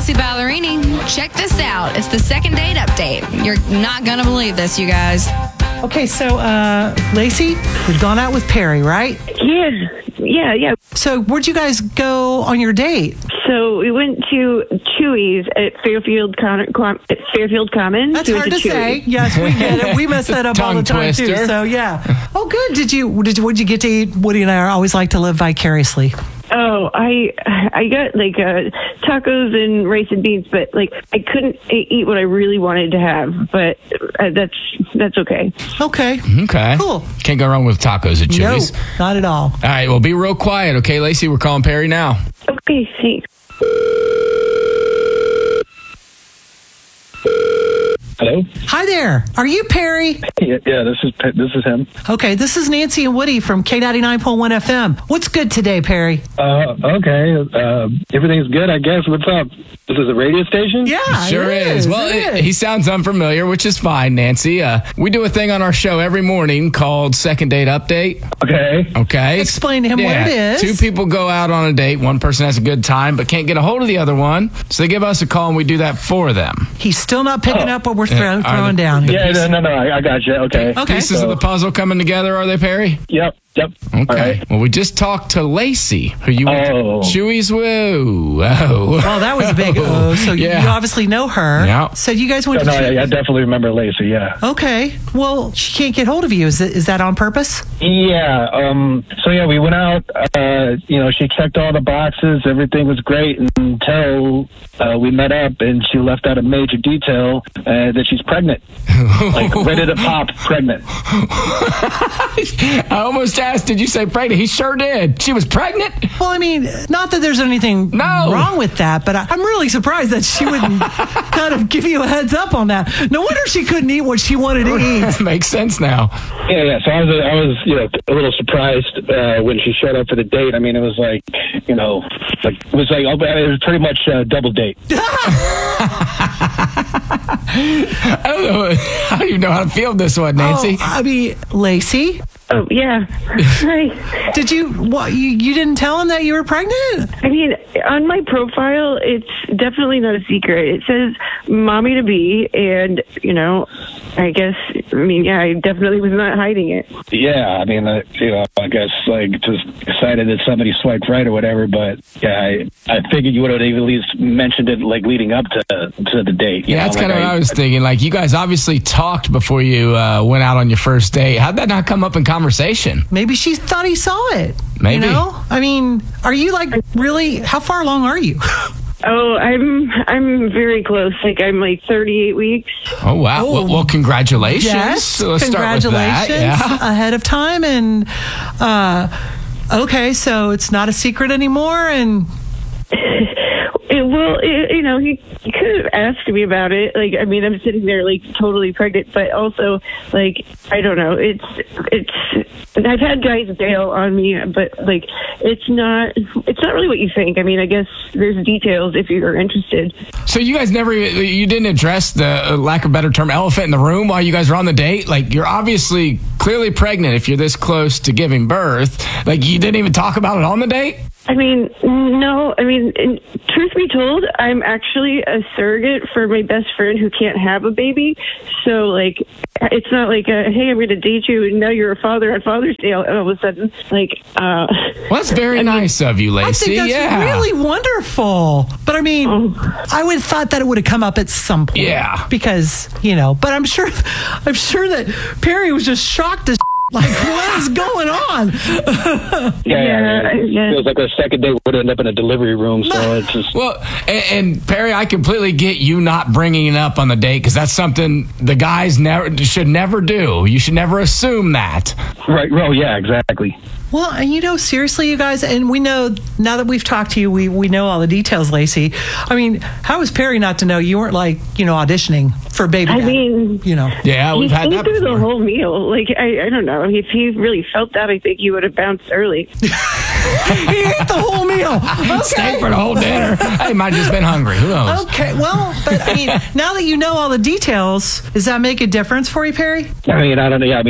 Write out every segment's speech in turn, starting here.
Kelsey Ballerini. Check this out. It's the second date update. You're not going to believe this, you guys. Okay, so, Lacey, we've gone out with Perry, right? Yeah. So where'd you guys go on your date? So we went to Chewy's at Fairfield Commons. That's hard to say. Yes, we get it. We mess that up all the time, too. So, yeah. Oh, good. What'd you get to eat? Woody and I always like to live vicariously. Oh, I got like tacos and rice and beans, but like I couldn't eat what I really wanted to have. But that's okay. Okay. Cool. Can't go wrong with tacos at Chewy's. No, not at all. All right, well, be real quiet, okay, Lacey? We're calling Perry now. Okay, thanks. Hello? Hi there. Are you Perry? Yeah, this is him. Okay, this is Nancy and Woody from K99.1 FM. What's good today, Perry? Okay. Everything's good, I guess. What's up? This is a radio station? Yeah, Sure is. Well, he sounds unfamiliar, which is fine, Nancy. We do a thing on our show every morning called Second Date Update. Okay. Explain to him what it is. Two people go out on a date. One person has a good time but can't get a hold of the other one. So they give us a call and we do that for them. He's still not picking up what we're throwing down here. Yeah, no, I got you. Okay. Pieces of the puzzle coming together, are they, Perry? Yep. Okay. Right. Well, we just talked to Lacey, who you went to Chewy's with. Oh. Well, that was a big so you obviously know her. Yeah. So you guys went to Chewy's? I definitely remember Lacey, yeah. Okay. Well, she can't get hold of you. Is that on purpose? Yeah. So, we went out. She checked all the boxes. Everything was great until we met up, and she left out a major detail that she's pregnant. Like, ready to pop, pregnant. I almost asked, did you say pregnant? He sure did. She was pregnant? Well, I mean, not that there's anything wrong with that, but I'm really surprised that she wouldn't kind of give you a heads up on that. No wonder she couldn't eat what she wanted to eat. Makes sense now. Yeah. So I was a little surprised when she showed up for the date. I mean, it was like, it was pretty much a double date. I don't know. I don't even know how to feel this one, Nancy. I mean, Lacey? Oh, yeah. Hi. Did you didn't tell him that you were pregnant? I mean, on my profile, it's definitely not a secret. It says mommy to be, and, I definitely was not hiding it. Yeah, I mean, I guess, just decided that somebody swiped right or whatever, but, yeah, I figured you would have at least mentioned it, leading up to the date. Yeah, that's kind of what I was thinking. You guys obviously talked before you went out on your first date. How'd that not come up in conversation? Maybe she thought he saw it. Maybe. I mean, are you, really, how far along are you? Oh, I'm very close. I'm 38 weeks. Oh, wow. Oh. Well, congratulations. Yes, so let's congratulations start with that. Yeah. ahead of time. And, okay, so it's not a secret anymore, and... He could have asked me about it. I'm sitting there totally pregnant, but also I don't know. I've had guys bail on me, but it's not really what you think. I mean, I guess there's details if you're interested. So you guys you didn't address the lack of a better term elephant in the room while you guys were on the date? You're obviously clearly pregnant if you're this close to giving birth. You didn't even talk about it on the date? I mean, no. I mean, truth be told, I'm actually a surrogate for my best friend who can't have a baby. So, it's not hey, I'm going to date you, and now you're a father on Father's Day all of a sudden. Well, that's very nice of you, Lacey. I think that's really wonderful. But, I mean, I would have thought that it would have come up at some point. Yeah. Because, but I'm sure that Perry was just shocked as what is going on? It feels like our second date would end up in a delivery room, so it's just... Well, and Perry, I completely get you not bringing it up on the date, because that's something the guys should never do. You should never assume that. Right, well, yeah, exactly. Well, and seriously, you guys, and we know, now that we've talked to you, we know all the details, Lacey. I mean, how was Perry not to know you weren't auditioning for Baby Dad? I mean, Yeah, we've had that through before. the whole meal. I don't know. If he really felt that, I think he would have bounced early. He ate the whole meal. Okay. Stayed for the whole dinner. He might have just been hungry. Who knows? Okay, well, but now that you know all the details, does that make a difference for you, Perry? I mean, I don't know. Yeah, I mean, it's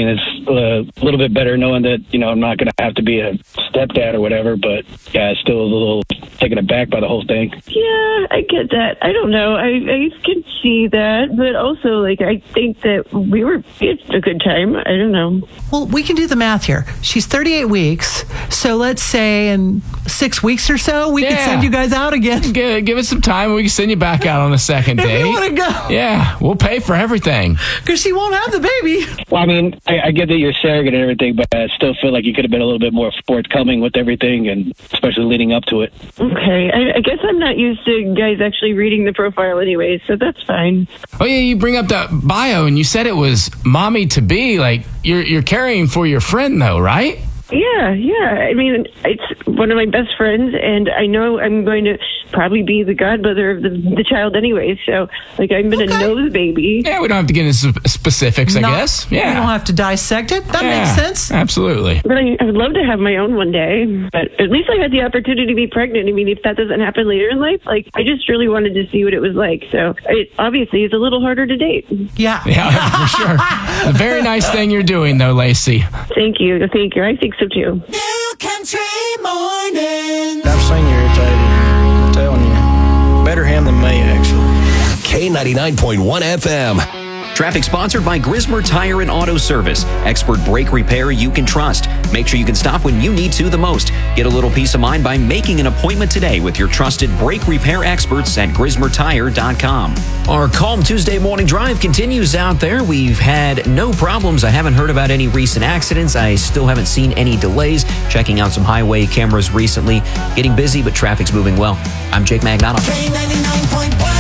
a little bit better knowing that, I'm not going to have to be a stepdad or whatever, but yeah, still a little taken aback by the whole thing. Yeah, I get that. I don't know. I can see that, but also, I think that it's a good time. I don't know. Well, we can do the math here. She's 38 weeks, so let's say in 6 weeks or so, we can send you guys out again. Give us some time. We can send you back out on a second date. If you want to go. Yeah, we'll pay for everything. Because she won't have the baby. Well, I mean, I get that you're surrogate and everything, but I still feel like you could have been a little bit more forthcoming with everything, and especially leading up to it. Okay, I guess I'm not used to guys actually reading the profile anyway, so that's fine. Oh yeah, you bring up that bio, and you said it was mommy to be. Like you're caring for your friend, though, right? Yeah. I mean, it's one of my best friends, and I know I'm going to probably be the godmother of the child anyway. So, I'm going to know the baby. Yeah, we don't have to get into specifics, I guess. Yeah. We don't have to dissect it. That makes sense. Absolutely. But I would love to have my own one day. But at least I had the opportunity to be pregnant. I mean, if that doesn't happen later in life, I just really wanted to see what it was like. So, it obviously is a little harder to date. Yeah, for sure. A very nice thing you're doing, though, Lacey. Thank you. I think so, too. New Country Morning. I've seen you irritated. I'm telling you. Better him than me, actually. K99.1 FM. Traffic sponsored by Grismer Tire and Auto Service. Expert brake repair you can trust. Make sure you can stop when you need to the most. Get a little peace of mind by making an appointment today with your trusted brake repair experts at GrismerTire.com. Our Calm Tuesday morning drive continues out there. We've had no problems. I haven't heard about any recent accidents. I still haven't seen any delays. Checking out some highway cameras recently. Getting busy, but traffic's moving well. I'm Jake Magnotta. K99.1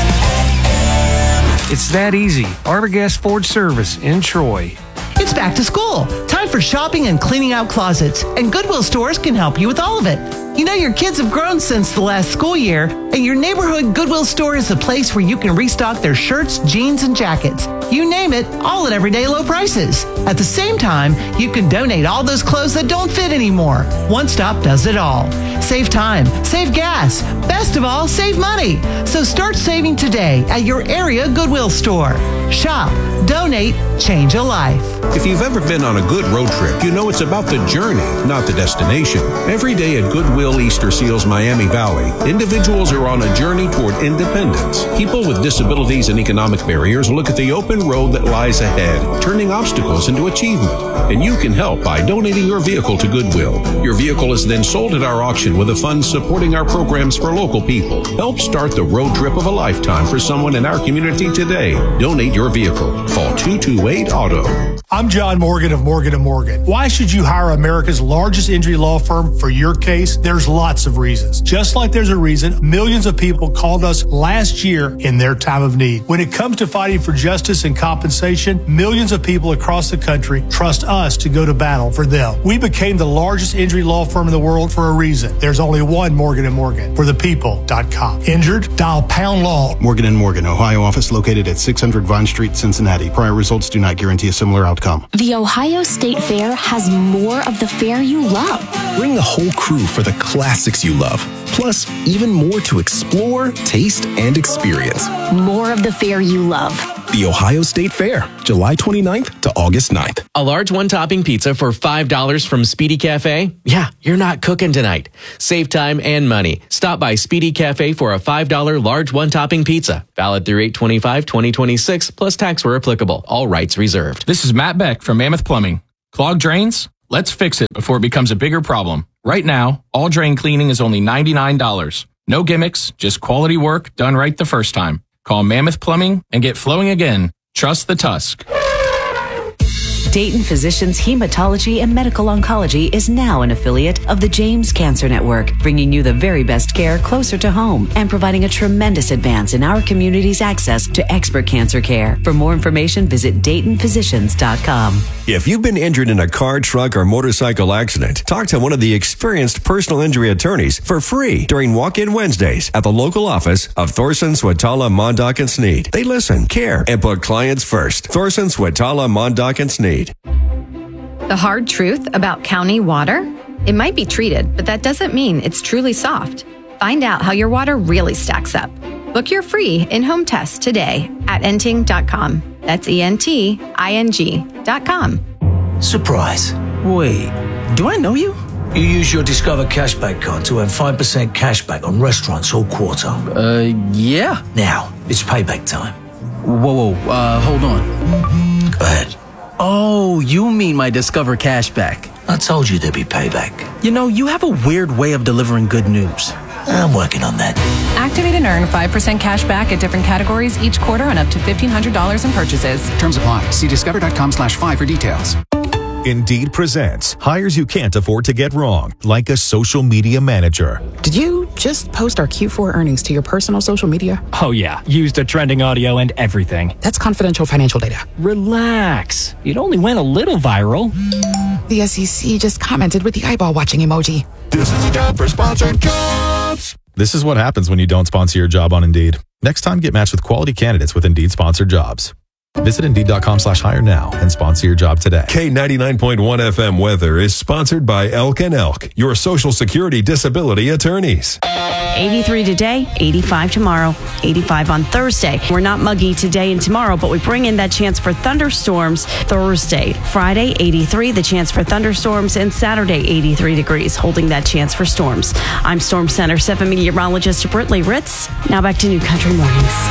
It's that easy. Arbogast Ford Service in Troy. It's back to school. Time for shopping and cleaning out closets. And Goodwill stores can help you with all of it. Your kids have grown since the last school year, and your neighborhood Goodwill store is the place where you can restock their shirts, jeans, and jackets. You name it, all at everyday low prices. At the same time, you can donate all those clothes that don't fit anymore. One Stop does it all. Save time, save gas, best of all, save money. So start saving today at your area Goodwill store. Shop, donate, change a life. If you've ever been on a good road trip, you know it's about the journey, not the destination. Every day at Goodwill Easter Seals Miami Valley, individuals are on a journey toward independence. People with disabilities and economic barriers look at the open road that lies ahead, turning obstacles into achievement. And you can help by donating your vehicle to Goodwill. Your vehicle is then sold at our auction with the funds supporting our programs for local people. Help start the road trip of a lifetime for someone in our community today. Donate your vehicle. Call 228-AUTO. I'm John Morgan of Morgan & Morgan. Why should you hire America's largest injury law firm for your case? There's lots of reasons. Just like there's a reason millions of people called us last year in their time of need. When it comes to fighting for justice and compensation, millions of people across the country trust us to go to battle for them. We became the largest injury law firm in the world for a reason. There's only one Morgan & Morgan. For the people.com. Injured? Dial pound law. Morgan & Morgan, Ohio office located at 600 Vine Street, Cincinnati. Prior results do not guarantee a similar outcome. The Ohio State Fair has more of the fair you love. Bring the whole crew for the classics you love. Plus, even more to explore, taste, and experience. More of the fair you love. The Ohio State Fair, July 29th to August 9th. A large one-topping pizza for $5 from Speedy Cafe? Yeah, you're not cooking tonight. Save time and money. Stop by Speedy Cafe for a $5 large one-topping pizza. Valid through 8/25/2026, plus tax where applicable. All rights reserved. This is Matt Beck from Mammoth Plumbing. Clogged drains? Let's fix it before it becomes a bigger problem. Right now, all drain cleaning is only $99. No gimmicks, just quality work done right the first time. Call Mammoth Plumbing and get flowing again. Trust the Tusk. Dayton Physicians Hematology and Medical Oncology is now an affiliate of the James Cancer Network, bringing you the very best care closer to home and providing a tremendous advance in our community's access to expert cancer care. For more information, visit DaytonPhysicians.com. If you've been injured in a car, truck, or motorcycle accident, talk to one of the experienced personal injury attorneys for free during Walk-In Wednesdays at the local office of Thorson, Swatala, Mondock, and Sneed. They listen, care, and put clients first. Thorson, Swatala, Mondock, and Sneed. The hard truth about county water? It might be treated, but that doesn't mean it's truly soft. Find out how your water really stacks up. Book your free in-home test today at enting.com. That's ENTING.com. Surprise. Wait, do I know you? You use your Discover Cashback card to earn 5% cashback on restaurants all quarter. Yeah. Now, it's payback time. Whoa, hold on. Go ahead. Oh, you mean my Discover Cashback. I told you there'd be payback. You know, you have a weird way of delivering good news. I'm working on that. Activate and earn 5% cash back at different categories each quarter on up to $1,500 in purchases. Terms apply. See discover.com/5 for details. Indeed presents hires you can't afford to get wrong, like a social media manager. Did you just post our Q4 earnings to your personal social media? Oh yeah, used a trending audio and everything. That's confidential financial data. Relax. It only went a little viral. The SEC just commented with the eyeball watching emoji. This is a job for sponsored jobs. This is what happens when you don't sponsor your job on Indeed. Next time, get matched with quality candidates with Indeed sponsored jobs. Visit Indeed.com/hire now and sponsor your job today. K99.1 FM weather is sponsored by Elk & Elk, your Social Security disability attorneys. 83 today, 85 tomorrow, 85 on Thursday. We're not muggy today and tomorrow, but we bring in that chance for thunderstorms Thursday. Friday, 83, the chance for thunderstorms, and Saturday, 83 degrees, holding that chance for storms. I'm Storm Center 7 meteorologist Brittany Ritz. Now back to New Country Mornings.